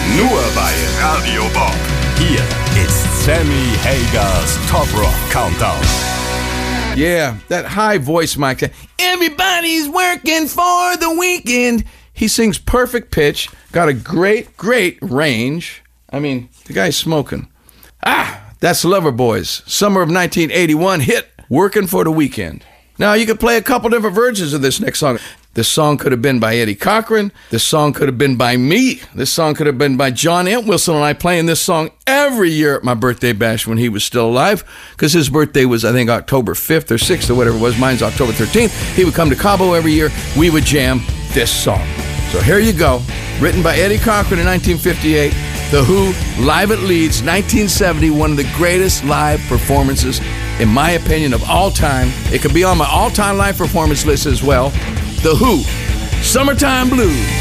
Nur bei Radio Bob. Hier ist Sammy Hagar's Top Rock Countdown. Yeah, that high voice mic. Everybody's working for the weekend. He sings perfect pitch. Got a great range. I mean, the guy's smoking. That's Loverboys. Summer of 1981 hit, Working for the Weekend. Now, you could play a couple different versions of this next song. This song could have been by Eddie Cochran. This song could have been by me. This song could have been by John Entwistle, and I playing this song every year at my birthday bash when he was still alive, because his birthday was, I think, October 5th or 6th or whatever it was. Mine's October 13th. He would come to Cabo every year. We would jam this song. So here you go. Written by Eddie Cochran in 1958. The Who, live at Leeds, 1970, one of the greatest live performances, in my opinion, of all time. It could be on my all-time live performance list as well. The Who, Summertime Blues.